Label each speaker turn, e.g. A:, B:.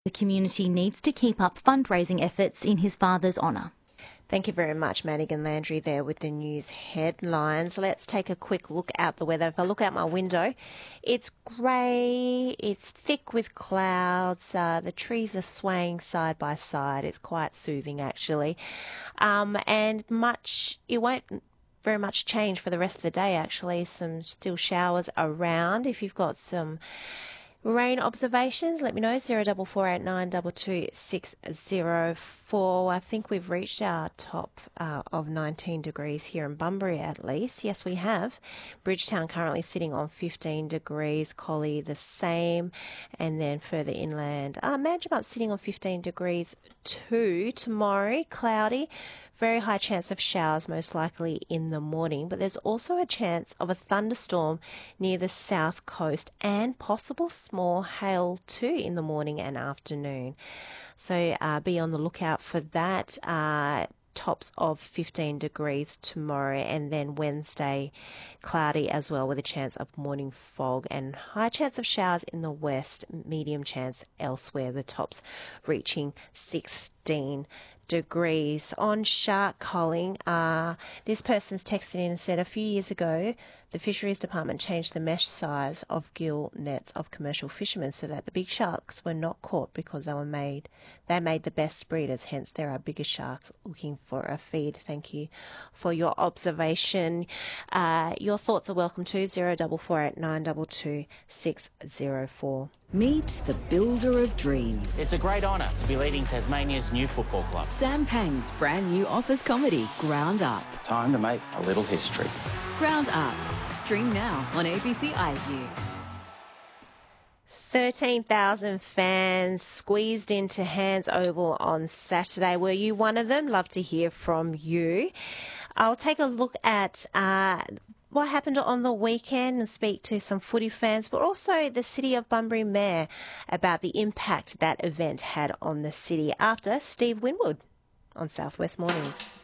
A: The community needs to keep up fundraising efforts in his father's honour.
B: Thank you very much, Madigan Landry there with the news headlines. Let's take a quick look out the weather. If I look out my window, it's grey, it's thick with clouds, the trees are swaying side by side. It's quite soothing actually. And it won't very much change for the rest of the day actually. Some still showers around. If you've got some rain observations, let me know, 0448 604. I think we've reached our top of 19 degrees here in Bunbury at least. Yes, we have. Bridgetown currently sitting on 15 degrees, Collie the same, and then further inland, Manjimup sitting on 15 degrees too. Tomorrow, cloudy. Very high chance of showers, most likely in the morning, but there's also a chance of a thunderstorm near the south coast and possible small hail too in the morning and afternoon. So be on the lookout for that. Tops of 15 degrees tomorrow, and then Wednesday cloudy as well with a chance of morning fog and high chance of showers in the west, medium chance elsewhere, the tops reaching 16 degrees. On shark culling, this person's texted in and said a few years ago the Fisheries Department changed the mesh size of gill nets of commercial fishermen so that the big sharks were not caught because they made the best breeders, hence there are bigger sharks looking for a feed. Thank you for your observation. Your thoughts are welcome too, 0448 922 604.
C: Meet the builder of dreams.
D: It's a great honour to be leading Tasmania's new football club.
C: Sam Pang's brand new office comedy, Ground Up.
D: Time to make a little history.
C: Ground Up. Stream now on ABC iView.
B: 13,000 fans squeezed into Hands Oval on Saturday. Were you one of them? Love to hear from you. I'll take a look at what happened on the weekend and speak to some footy fans, but also the City of Bunbury Mayor about the impact that event had on the city after Steve Winwood on South West Mornings.